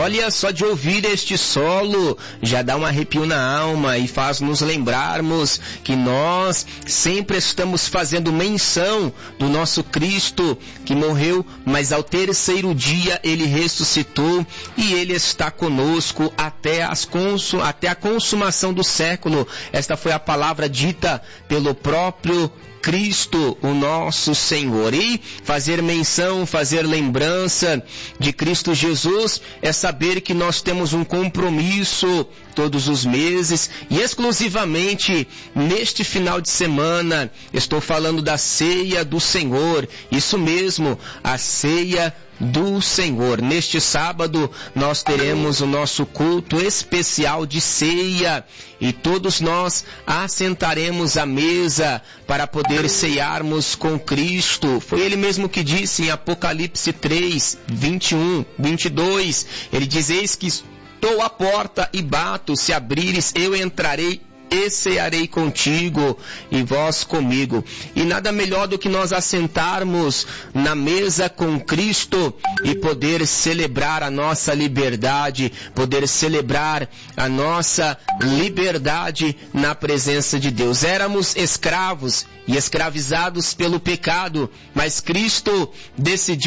Olha, só de ouvir este solo já dá um arrepio na alma e faz nos lembrarmos que nós sempre estamos fazendo menção do nosso Cristo que morreu, mas ao terceiro dia ele ressuscitou e ele está conosco até a consumação do século. Esta foi a palavra dita pelo próprio Cristo, o nosso Senhor. E fazer menção, fazer lembrança de Cristo Jesus é saber que nós temos um compromisso todos os meses e exclusivamente neste final de semana. Estou falando da ceia do Senhor. Isso mesmo, a ceia do Senhor. Neste sábado nós teremos o nosso culto especial de ceia e todos nós assentaremos à mesa para poder cearmos com Cristo. Foi ele mesmo que disse em Apocalipse 3, 21, 22, ele diz: eis que estou à porta e bato, se abrires eu entrarei e cearei contigo e vós comigo. E nada melhor do que nós assentarmos na mesa com Cristo e poder celebrar a nossa liberdade, poder celebrar a nossa liberdade na presença de Deus. Éramos escravos e escravizados pelo pecado, mas Cristo decidiu